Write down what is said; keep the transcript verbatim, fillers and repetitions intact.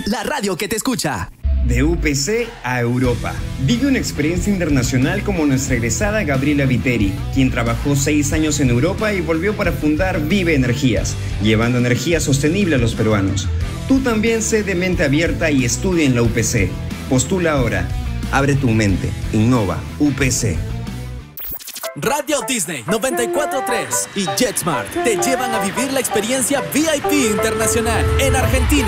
la radio que te escucha. De U P C a Europa. Vive una experiencia internacional como nuestra egresada Gabriela Viteri, quien trabajó seis años en Europa y volvió para fundar Vive Energías, llevando energía sostenible a los peruanos. Tú también sé de mente abierta y estudia en la U P C. Postula ahora. Abre tu mente. Innova. U P C. Radio Disney noventa y cuatro punto tres y JetSmart te llevan a vivir la experiencia V I P internacional en Argentina.